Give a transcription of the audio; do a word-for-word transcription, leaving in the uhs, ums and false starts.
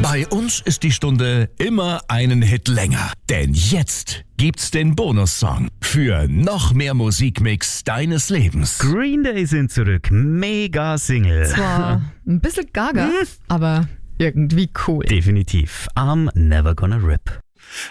Bei uns ist die Stunde immer einen Hit länger. Denn jetzt gibt's den Bonussong für noch mehr Musikmix deines Lebens. Green Day sind zurück. Mega Single. Zwar ein bisschen gaga, aber irgendwie cool. Definitiv. I'm never gonna rip.